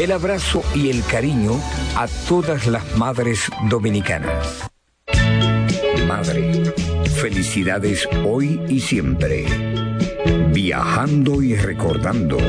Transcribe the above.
El abrazo y el cariño a todas las madres dominicanas. Madre, felicidades hoy y siempre. Viajando y recordando.